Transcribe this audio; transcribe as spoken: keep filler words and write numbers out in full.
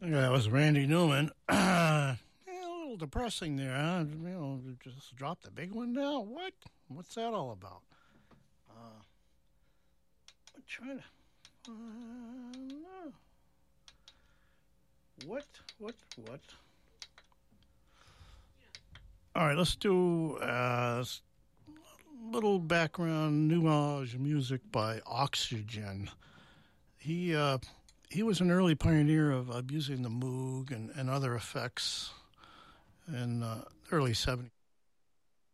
Yeah, that was Randy Newman. Yeah, a little depressing there, huh? You know, just dropped the big one now. What? What's that all about? Uh, I'm trying to. Uh, what? What? What? All right, let's do uh, a little background nuage music by Oxygen. He uh, he was an early pioneer of, of using the Moog and, and other effects in uh, early seventies.